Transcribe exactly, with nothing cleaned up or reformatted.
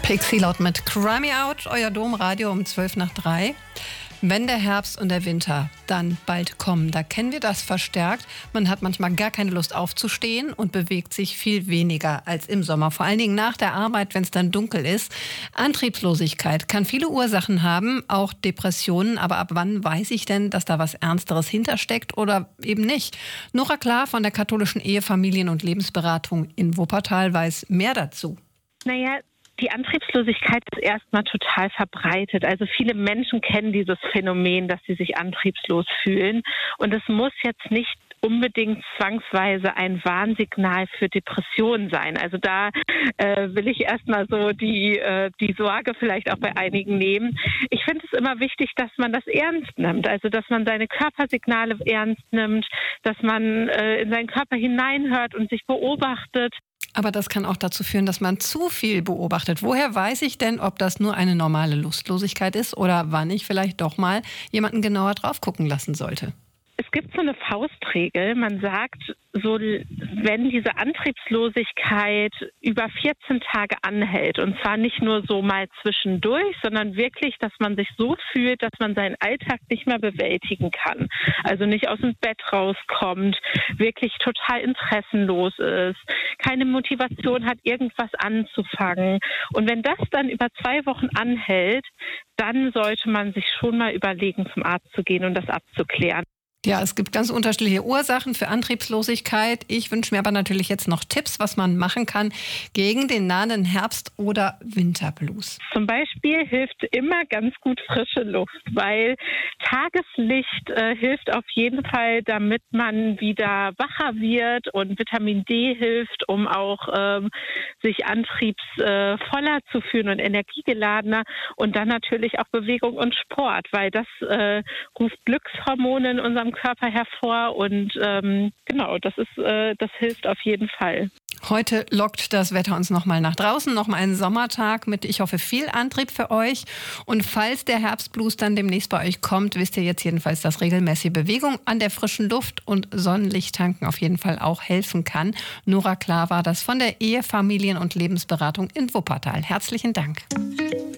Pixie Lott mit Cry Me Out, euer Domradio um zwölf nach drei. Wenn der Herbst und der Winter dann bald kommen, da kennen wir das verstärkt. Man hat manchmal gar keine Lust aufzustehen und bewegt sich viel weniger als im Sommer. Vor allen Dingen nach der Arbeit, wenn es dann dunkel ist. Antriebslosigkeit kann viele Ursachen haben, auch Depressionen. Aber ab wann weiß ich denn, dass da was Ernsteres hintersteckt oder eben nicht? Nora Klar von der katholischen Ehe-, Familien- und Lebensberatung in Wuppertal weiß mehr dazu. Naja, die Antriebslosigkeit ist erstmal total verbreitet. Also viele Menschen kennen dieses Phänomen, dass sie sich antriebslos fühlen. Und es muss jetzt nicht unbedingt zwangsweise ein Warnsignal für Depressionen sein. Also da äh, will ich erstmal so die, äh, die Sorge vielleicht auch bei einigen nehmen. Ich finde es immer wichtig, dass man das ernst nimmt. Also dass man seine Körpersignale ernst nimmt, dass man äh, in seinen Körper hineinhört und sich beobachtet. Aber das kann auch dazu führen, dass man zu viel beobachtet. Woher weiß ich denn, ob das nur eine normale Lustlosigkeit ist oder wann ich vielleicht doch mal jemanden genauer drauf gucken lassen sollte? Es gibt so eine Faustregel. Man sagt, so, wenn diese Antriebslosigkeit über vierzehn Tage anhält, und zwar nicht nur so mal zwischendurch, sondern wirklich, dass man sich so fühlt, dass man seinen Alltag nicht mehr bewältigen kann. Also nicht aus dem Bett rauskommt, wirklich total interessenlos ist, keine Motivation hat, irgendwas anzufangen. Und wenn das dann über zwei Wochen anhält, dann sollte man sich schon mal überlegen, zum Arzt zu gehen und das abzuklären. Ja, es gibt ganz unterschiedliche Ursachen für Antriebslosigkeit. Ich wünsche mir aber natürlich jetzt noch Tipps, was man machen kann gegen den nahenden Herbst- oder Winterblues. Zum Beispiel hilft immer ganz gut frische Luft, weil Tageslicht äh, hilft auf jeden Fall, damit man wieder wacher wird, und Vitamin D hilft, um auch ähm, sich antriebsvoller äh, zu fühlen und energiegeladener, und dann natürlich auch Bewegung und Sport, weil das äh, ruft Glückshormone in unserem Körper hervor, und ähm, genau, das ist, äh, das hilft auf jeden Fall. Heute lockt das Wetter uns nochmal nach draußen, nochmal einen Sommertag mit, ich hoffe, viel Antrieb für euch. Und falls der Herbstblues dann demnächst bei euch kommt, wisst ihr jetzt jedenfalls, dass regelmäßige Bewegung an der frischen Luft und Sonnenlichttanken auf jeden Fall auch helfen kann. Nora Klar war das von der Ehe-, Familien- und Lebensberatung in Wuppertal. Herzlichen Dank.